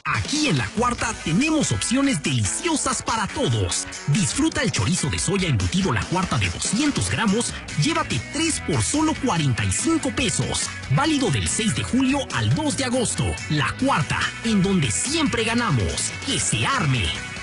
Aquí en La Cuarta tenemos opciones deliciosas para todos. Disfruta el chorizo de soya embutido La Cuarta de 200 gramos. Llévate 3 por solo 45 pesos. Válido del 6 de julio al 2 de agosto. La Cuarta, en donde siempre ganamos. ¡Que se arme!